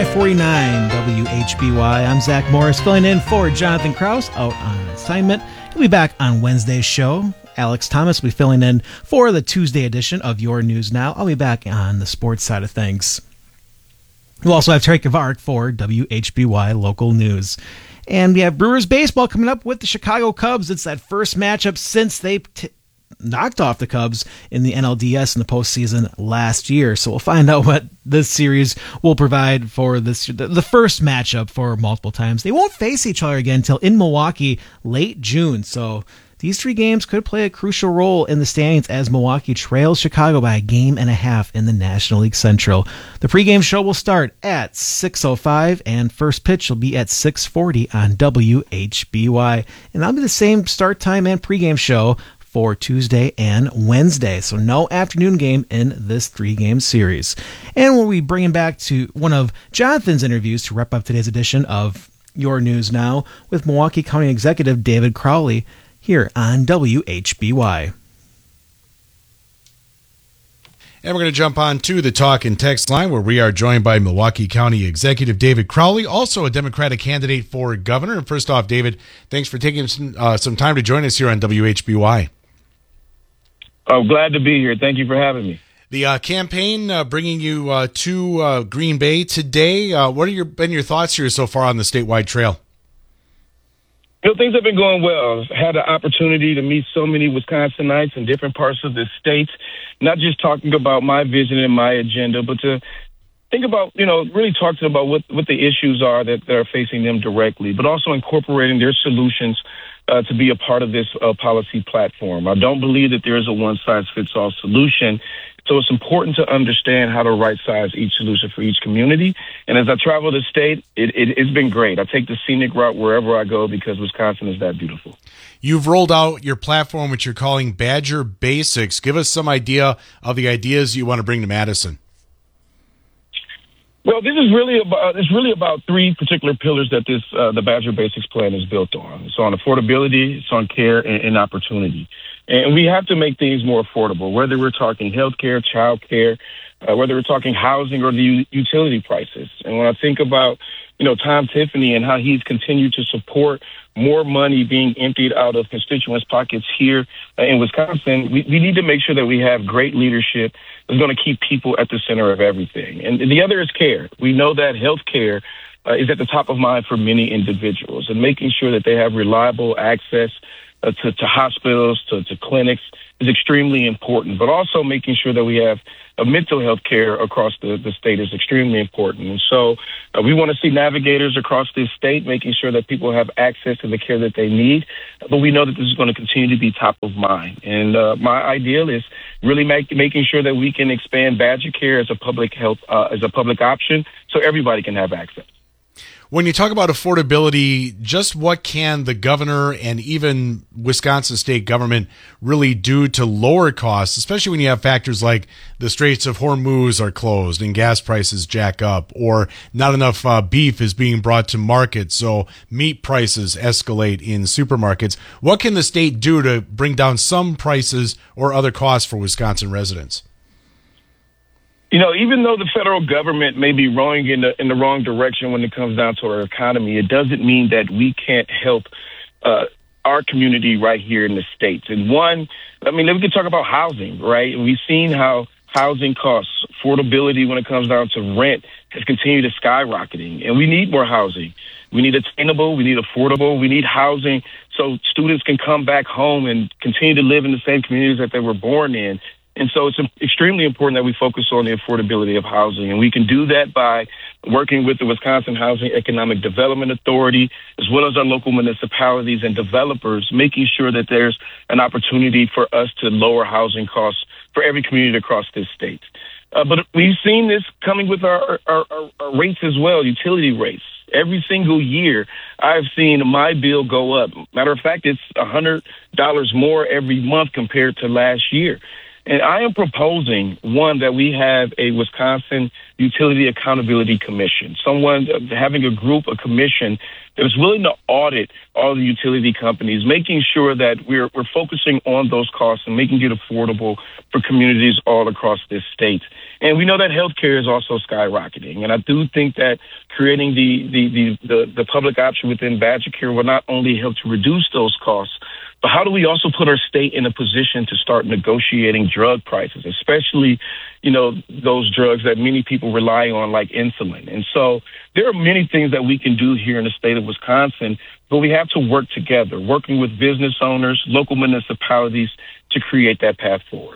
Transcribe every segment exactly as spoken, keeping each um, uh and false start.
five forty-nine W H B Y. I'm Zach Morris, filling in for Jonathan Krause out on assignment. He'll be back on Wednesday's show. Alex Thomas will be filling in for the Tuesday edition of Your News Now. I'll be back on the sports side of things. We'll also have Terry Kavark for W H B Y Local News. And we have Brewers baseball coming up with the Chicago Cubs. It's that first matchup since they t- knocked off the Cubs in the N L D S in the postseason last year. So we'll find out what this series will provide for this the first matchup for multiple times. They won't face each other again until in Milwaukee late June. So these three games could play a crucial role in the standings as Milwaukee trails Chicago by a game and a half in the National League Central. The pregame show will start at six oh five, and first pitch will be at six forty on W H B Y. And that'll be the same start time and pregame show for Tuesday and Wednesday. So no afternoon game in this three-game series. And we'll be bringing back to one of Jonathan's interviews to wrap up today's edition of Your News Now with Milwaukee County Executive David Crowley, here on W H B Y. And we're going to jump on to the talk and text line where we are joined by Milwaukee County Executive David Crowley, also a Democratic candidate for governor. And first off, David, thanks for taking some, uh, some time to join us here on W H B Y. I'm glad to be here. Thank you for having me. The uh, campaign uh, bringing you uh, to uh, Green Bay today. Uh, what have your, been your thoughts here so far on the statewide trail? You know, things have been going well. I've had the opportunity to meet so many Wisconsinites in different parts of the state, not just talking about my vision and my agenda, but to think about, you know, really talking about what, what the issues are that, that are facing them directly, but also incorporating their solutions uh, to be a part of this uh, policy platform. I don't believe that there is a one-size-fits-all solution. So it's important to understand how to right-size each solution for each community. And as I travel the state, it, it, it's been great. I take the scenic route wherever I go because Wisconsin is that beautiful. You've rolled out your platform, which you're calling Badger Basics. Give us some idea of the ideas you want to bring to Madison. Well, this is really about, it's really about three particular pillars that this uh, the Badger Basics plan is built on. It's on affordability, it's on care, and, and opportunity. And we have to make things more affordable, whether we're talking healthcare, childcare, uh, whether we're talking housing or the u- utility prices. And when I think about, you know, Tom Tiffany and how he's continued to support more money being emptied out of constituents' pockets here uh, in Wisconsin, we, we need to make sure that we have great leadership that's going to keep people at the center of everything. And the other is care. We know that healthcare uh, is at the top of mind for many individuals, and making sure that they have reliable access Uh, to, to hospitals, to, to clinics is extremely important, but also making sure that we have a mental health care across the, the state is extremely important. And so uh, we want to see navigators across this state, making sure that people have access to the care that they need. But we know that this is going to continue to be top of mind. And uh, my ideal is really make, making sure that we can expand Badger Care as a public health, uh, as a public option so everybody can have access. When you talk about affordability, just what can the governor and even Wisconsin state government really do to lower costs, especially when you have factors like the Straits of Hormuz are closed and gas prices jack up, or not enough uh, beef is being brought to market, so meat prices escalate in supermarkets. What can the state do to bring down some prices or other costs for Wisconsin residents? You know, even though the federal government may be rowing in the in the wrong direction when it comes down to our economy, it doesn't mean that we can't help uh, our community right here in the States. And one, I mean, we can talk about housing, right? We've seen how housing costs, affordability when it comes down to rent has continued to skyrocketing. And we need more housing. We need attainable, we need affordable, we need housing so students can come back home and continue to live in the same communities that they were born in. And so it's extremely important that we focus on the affordability of housing. And we can do that by working with the Wisconsin Housing Economic Development Authority, as well as our local municipalities and developers, making sure that there's an opportunity for us to lower housing costs for every community across this state. Uh, but we've seen this coming with our, our, our, our rates as well, utility rates. Every single year, I've seen my bill go up. Matter of fact, it's one hundred dollars more every month compared to last year. And I am proposing, one, that we have a Wisconsin Utility Accountability Commission, someone uh, having a group, a commission that is willing to audit all the utility companies, making sure that we're we're focusing on those costs and making it affordable for communities all across this state. And we know that healthcare is also skyrocketing. And I do think that creating the the the, the, the public option within Badger Care will not only help to reduce those costs, but how do we also put our state in a position to start negotiating drug prices, especially, you know, those drugs that many people rely on, like insulin. And so there are many things that we can do here in the state of Wisconsin, but we have to work together, working with business owners, local municipalities to create that path forward.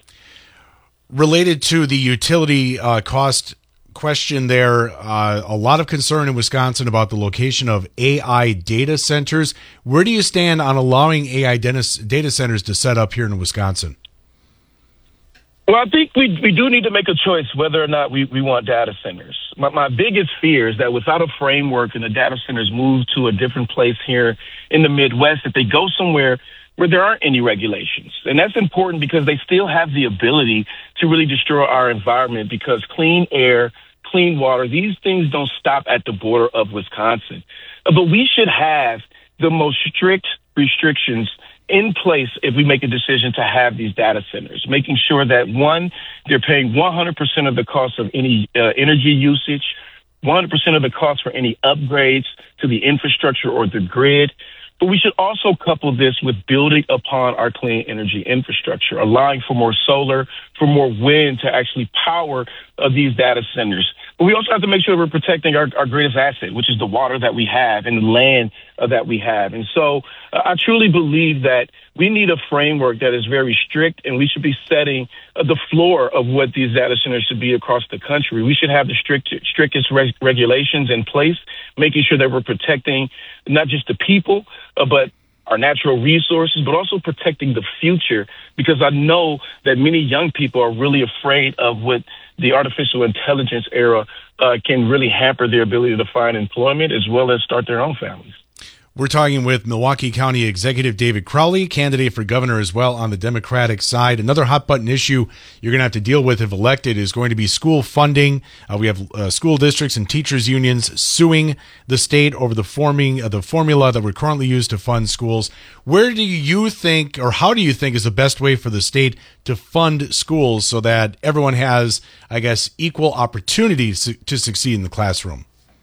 Related to the utility uh, cost question there, uh, a lot of concern in Wisconsin about the location of A I data centers. Where do you stand on allowing A I data centers to set up here in Wisconsin? Well, I think we we do need to make a choice whether or not we, we want data centers. My, my biggest fear is that without a framework and the data centers move to a different place here in the Midwest, that they go somewhere where there aren't any regulations. And that's important because they still have the ability to really destroy our environment, because clean air, clean water, these things don't stop at the border of Wisconsin. But we should have the most strict restrictions in place if we make a decision to have these data centers, making sure that, one, they're paying one hundred percent of the cost of any uh, energy usage, one hundred percent of the cost for any upgrades to the infrastructure or the grid. But we should also couple this with building upon our clean energy infrastructure, allowing for more solar, for more wind to actually power uh, these data centers. But we also have to make sure we're protecting our, our greatest asset, which is the water that we have and the land uh, that we have. And so uh, I truly believe that we need a framework that is very strict, and we should be setting uh, the floor of what these data centers should be across the country. We should have the strict, strictest reg- regulations in place, making sure that we're protecting not just the people, uh, but our natural resources, but also protecting the future, because I know that many young people are really afraid of what the artificial intelligence era uh, can really hamper their ability to find employment as well as start their own families. We're talking with Milwaukee County Executive David Crowley, candidate for governor as well on the Democratic side. Another hot-button issue you're going to have to deal with if elected is going to be school funding. Uh, we have uh, school districts and teachers unions suing the state over the forming uh, the formula that we're currently used to fund schools. Where do you think, or how do you think, is the best way for the state to fund schools so that everyone has, I guess, equal opportunities to, to succeed in the classroom?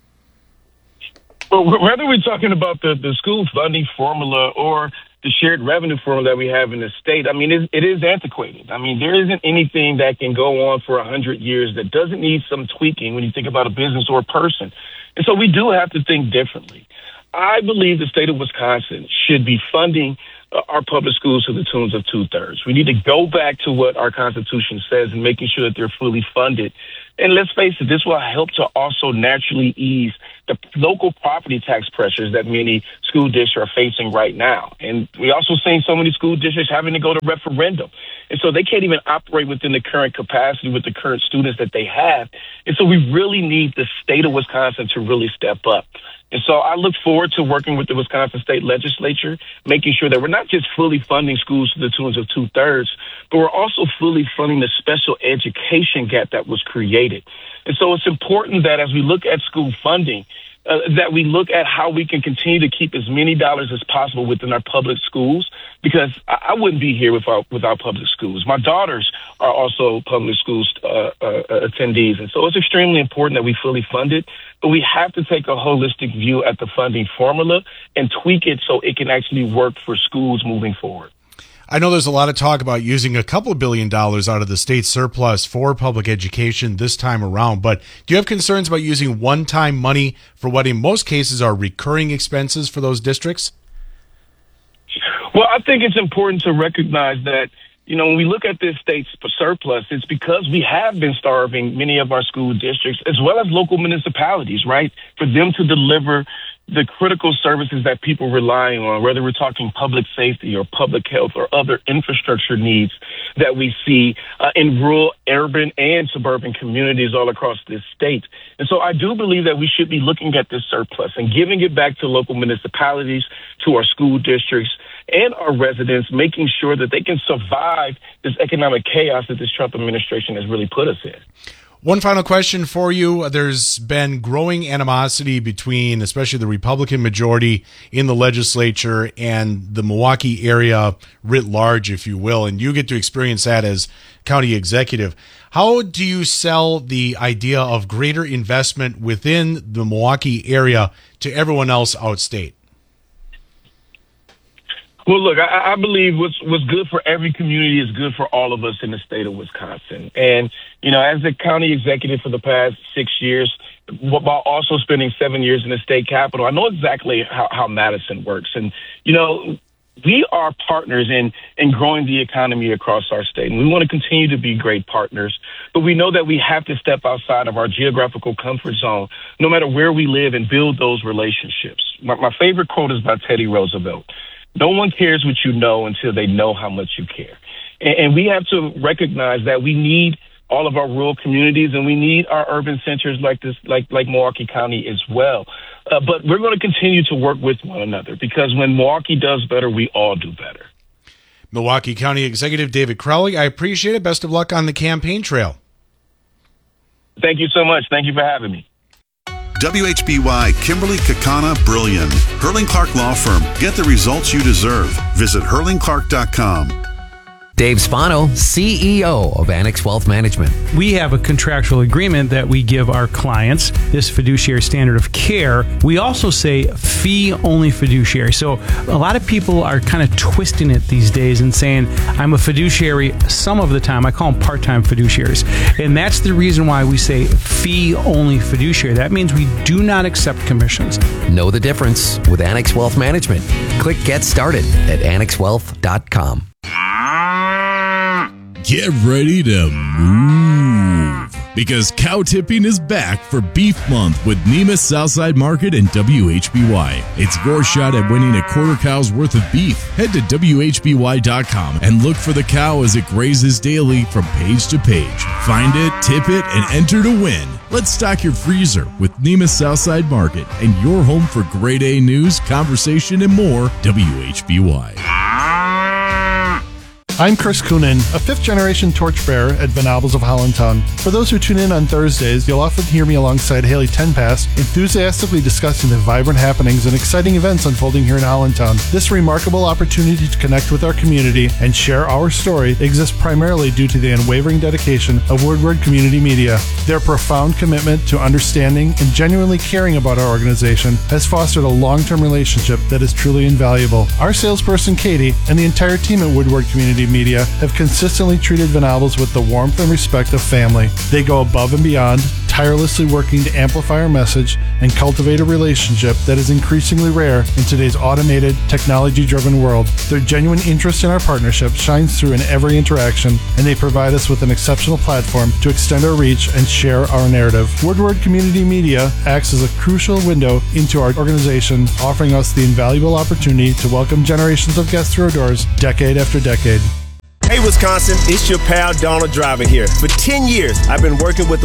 Well, whether we're talking about the, the school funding formula or the shared revenue formula that we have in the state, I mean, it, it is antiquated. I mean, there isn't anything that can go on for one hundred years that doesn't need some tweaking when you think about a business or a person. And so we do have to think differently. I believe the state of Wisconsin should be funding uh, our public schools to the tunes of two-thirds. We need to go back to what our Constitution says and making sure that they're fully funded. And let's face it, this will help to also naturally ease the local property tax pressures that many school districts are facing right now. And we also seen so many school districts having to go to referendum. And so they can't even operate within the current capacity with the current students that they have. And so we really need the state of Wisconsin to really step up. And so I look forward to working with the Wisconsin State Legislature, making sure that we're not just fully funding schools to the tunes of two-thirds, but we're also fully funding the special education gap that was created. And so it's important that as we look at school funding, uh, that we look at how we can continue to keep as many dollars as possible within our public schools, because I, I wouldn't be here without without public schools. My daughters are also public schools uh, uh, attendees, and so it's extremely important that we fully fund it. But we have to take a holistic view at the funding formula and tweak it so it can actually work for schools moving forward. I know there's a lot of talk about using a couple of billion dollars out of the state surplus for public education this time around, but do you have concerns about using one-time money for what in most cases are recurring expenses for those districts? Well, I think it's important to recognize that, you know, when we look at this state's surplus, it's because we have been starving many of our school districts as well as local municipalities, right, for them to deliver the critical services that people rely on, whether we're talking public safety or public health or other infrastructure needs that we see uh, in rural, urban, and suburban communities all across this state. And so I do believe that we should be looking at this surplus and giving it back to local municipalities, to our school districts, and our residents, making sure that they can survive this economic chaos that this Trump administration has really put us in. One final question for you. There's been growing animosity between especially the Republican majority in the legislature and the Milwaukee area writ large, if you will, and you get to experience that as county executive. How do you sell the idea of greater investment within the Milwaukee area to everyone else outstate? Well, look, I, I believe what's, what's good for every community is good for all of us in the state of Wisconsin. And, you know, as the county executive for the past six years, while also spending seven years in the state capitol, I know exactly how, how Madison works. And, you know, we are partners in, in growing the economy across our state. And we want to continue to be great partners. But we know that we have to step outside of our geographical comfort zone, no matter where we live, and build those relationships. My, my favorite quote is by Teddy Roosevelt. No one cares what you know until they know how much you care. And, and we have to recognize that we need all of our rural communities, and we need our urban centers like this, like like Milwaukee County as well. Uh, but we're going to continue to work with one another, because when Milwaukee does better, we all do better. Milwaukee County Executive David Crowley, I appreciate it. Best of luck on the campaign trail. Thank you so much. Thank you for having me. W H B Y Kimberly Kakana Brilliant. Hurling Clark Law Firm. Get the results you deserve. Visit hurling clark dot com. Dave Spano, C E O of Annex Wealth Management. We have a contractual agreement that we give our clients, this fiduciary standard of care. We also say fee-only fiduciary. So a lot of people are kind of twisting it these days and saying, I'm a fiduciary some of the time. I call them part-time fiduciaries. And that's the reason why we say fee-only fiduciary. That means we do not accept commissions. Know the difference with Annex Wealth Management. Click Get Started at annex wealth dot com. Get ready to move, because cow tipping is back for Beef Month with Nemus Southside Market and W H B Y. It's your shot at winning a quarter cow's worth of beef. Head to W H B Y dot com and look for the cow as it grazes daily from page to page. Find it, tip it, and enter to win. Let's stock your freezer with Nemus Southside Market and your home for grade A news, conversation, and more. W H B Y. I'm Chris Coonan, a fifth-generation torchbearer at Venables of Hollandtown. For those who tune in on Thursdays, you'll often hear me alongside Haley Tenpass, enthusiastically discussing the vibrant happenings and exciting events unfolding here in Hollandtown. This remarkable opportunity to connect with our community and share our story exists primarily due to the unwavering dedication of Woodward Community Media. Their profound commitment to understanding and genuinely caring about our organization has fostered a long-term relationship that is truly invaluable. Our salesperson, Katie, and the entire team at Woodward Community Media have consistently treated Venables with the warmth and respect of family. They go above and beyond, tirelessly working to amplify our message and cultivate a relationship that is increasingly rare in today's automated, technology-driven world. Their genuine interest in our partnership shines through in every interaction, and they provide us with an exceptional platform to extend our reach and share our narrative. Woodward Community Media acts as a crucial window into our organization, offering us the invaluable opportunity to welcome generations of guests through our doors decade after decade. Hey, Wisconsin, it's your pal Donald Driver here. For ten years, I've been working with the